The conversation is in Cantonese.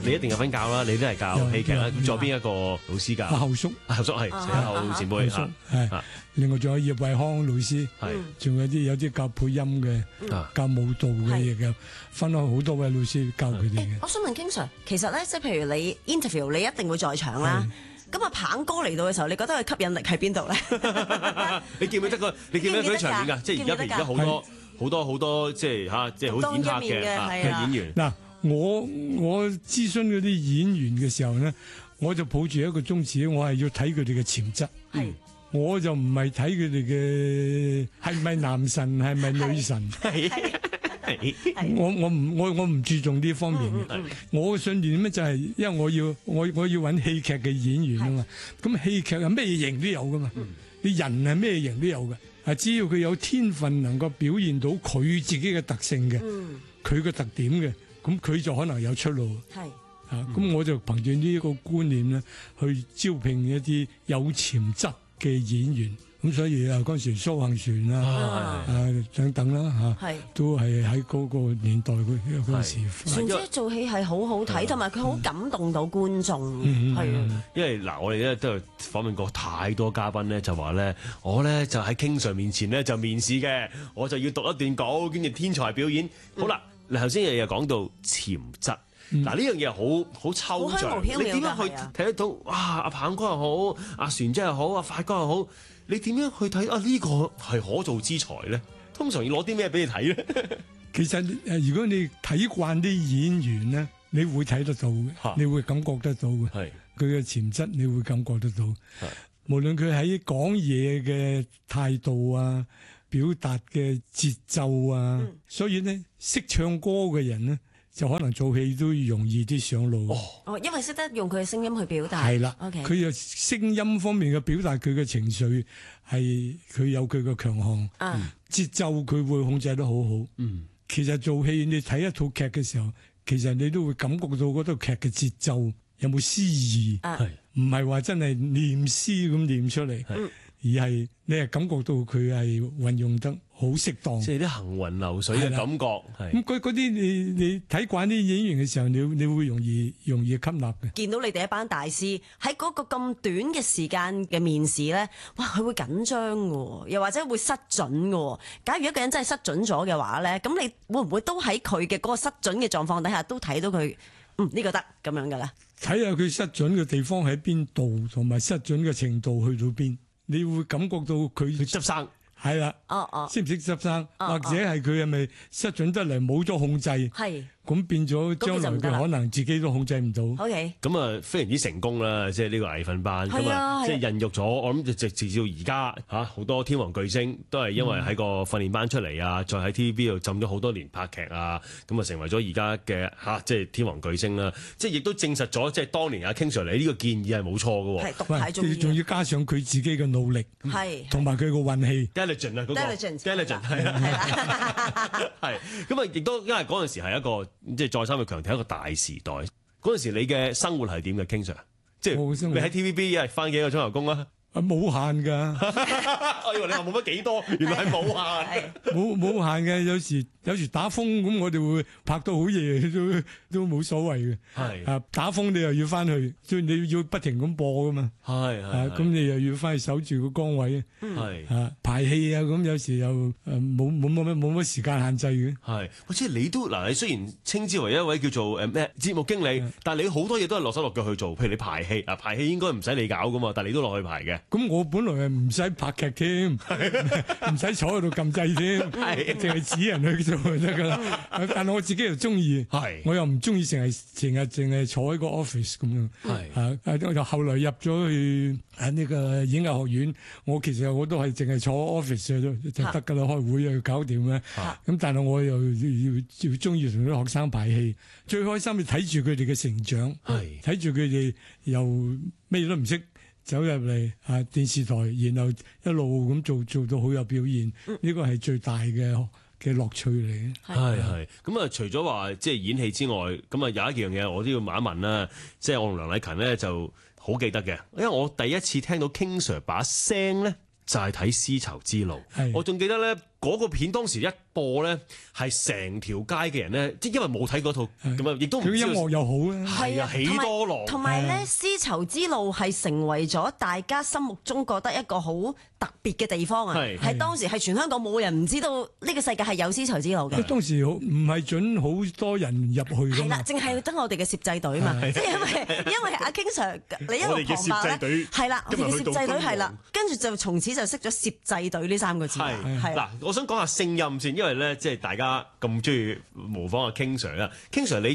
你一定有份教啦，你都係教戲劇啦。咁仲有邊一個老師教？ 後叔， 後叔係後前輩嚇。 係。另外仲有葉惠康老師，仲有啲教配音嘅，教舞蹈嘅，亦有分開好多位老師教佢哋嘅。 我想問 King Sir，其實咧，即係譬如你 interview，你一定會在場啦。咁啊，鵬哥嚟到嘅時候，你覺得佢吸引力喺邊度咧？你記唔記得佢啲場面㗎？即係而家好多即係好顯赫嘅演員。 嗱，我諮詢嗰啲演員嘅時候咧，我就抱住一個宗旨，我係要睇佢哋嘅潛質。我就唔係睇佢哋嘅係咪男神係咪女神，我唔注重呢方面嘅。我嘅信念咧就係，因為我要揾戲劇嘅演員啊嘛。咁戲劇係咩型都有噶嘛，你人係咩型都有嘅。啊，只要佢有天分，能夠表現到佢自己嘅特性嘅，佢嘅特點嘅，咁佢就可能有出路。咁我就憑住呢一個觀念咧，去招聘一啲有潛質嘅演員，咁所以嗰陣時蘇杏璇等等啦都係喺嗰個年代嗰陣時。 璇姐做戲係好好睇，同埋佢好感動到觀眾。 因為嗱，我哋咧都係訪問過太多嘉賓咧，就話咧，我咧就喺 King Sir 面前咧就面試嘅，我就要讀一段稿，跟住天才表演。好啦，你頭先又講到潛質。嗱，呢樣嘢好抽象，你點樣去睇得到？哇！阿鵬哥又好，阿璇姐又好，阿發哥又好，你點樣去睇呢個係可造之材咧？通常要攞啲咩俾你睇咧？ 其實如果你睇慣啲演員咧，你會睇得到嘅，你會感覺得到嘅。係佢嘅潛質，你會感覺得到。無論佢喺講嘢嘅態度啊，表達嘅節奏啊，所以咧識唱歌嘅人咧，就可能做戲都容易啲上路。 因為識得用佢嘅聲音去表達。係啦， 佢有聲音方面嘅表達，佢嘅情緒係佢有佢嘅強項。節奏佢會控制得好好。其實做戲你睇一套劇嘅時候，其實你都會感覺到嗰套劇嘅節奏有冇詩意，唔係話真係念詩咁念出嚟，而係你係感覺到佢係運用得好適當， 即係啲行雲流水嘅感覺。 咁嗰啲你睇慣啲演員嘅時候，你會容易吸納嘅。 見到你哋一班大師喺嗰個咁短嘅時間嘅面試咧，哇！佢會緊張嘅，又或者會失準嘅。假如一個人真係失準咗嘅話咧，咁你會唔會都喺佢嘅嗰個失準嘅狀況底下都睇到佢呢個得咁樣嘅咧？ 睇下佢失準嘅地方喺邊度，同埋失準嘅程度去到邊。你會感覺到佢執生係啦，識唔識執生，或者係佢係咪失準得嚟冇咗控制，咁變咗將來佢可能自己都控制唔到。 咁啊，非常之成功啦！即係呢個藝訓班，咁啊，即係孕育咗我諗，直至到而家好多天王巨星都係因為喺個訓練班出嚟啊，再喺 TVB 度浸咗好多年拍劇啊，咁啊成為咗而家嘅即係天王巨星啦！即係亦都證實咗，即係當年阿 King Sir 你呢個建議係冇錯嘅。 係獨排眾議， 仲要加上佢自己嘅努力，同埋佢個運氣。 Diligent 啊，嗰個 Diligent 係咁啊，亦都因為嗰陣時係一個。即係再三去強調一個大時代，嗰陣時你嘅生活係點嘅 King Sir？即係你喺 TVB 一日返幾個鐘頭工啊？ 冇限噶， 我以為你話冇乜幾多，原來係冇限， 冇限嘅。有時打風咁，我哋會拍到好夜都冇所謂嘅。打風你又要翻去，所以你要不停咁播噶嘛。咁你又要翻去守住個崗位。排戲啊，咁有時又冇乜時間限制嘅。 即係你都嗱，你雖然稱之為一位叫做咩節目經理，但係你好多嘢都係落手落腳去做。譬如你排戲排戲應該唔使你搞噶嘛，但係你都落去排嘅。 咁我本來係唔使拍劇添，唔使坐喺度撳掣添，淨係指人去做就得噶啦。但係我自己又中意，我又唔中意成日淨係坐喺個 office 咁樣。我就後來入咗去呢個演藝學院，我其實我都係淨係坐 office 就得噶啦，開會又搞掂啦。咁但係我又要中意同啲學生排戲，最開心係睇住佢哋嘅成長，睇住佢哋由咩都唔識。走入嚟電視台，然後一路咁做到好有表現，呢個係最大嘅樂趣嚟嘅。 係咁啊！除咗話即係演戲之外，咁啊有一樣嘢我都要問一問啦。即係我同梁禮勤咧就好記得嘅，因為我第一次聽到 King Sir 把聲咧就係睇《絲綢之路》，我仲記得咧嗰個片當時一播咧，係成條街嘅人咧，即係因為冇睇嗰套咁啊，亦都唔知道佢音樂又好啊。 係啊，喜多郎同埋咧，絲綢之路係成為咗大家心目中覺得一個好特別嘅地方啊！ 係喺當時係全香港冇人唔知道呢個世界係有絲綢之路嘅。 當時唔係準好多人入去㗎嘛係啦，淨係得我哋嘅攝製隊嘛，即係因為阿 King Sir 你一路我哋嘅旁白攝製隊咧，係啦，我哋嘅攝製隊係啦今日去到東， 跟住就從此就識咗攝製隊呢3個字啦。 係嗱，我想講下聲音先，因為咧即係大家咁中意模仿阿 King Sir 啦，King Sir 你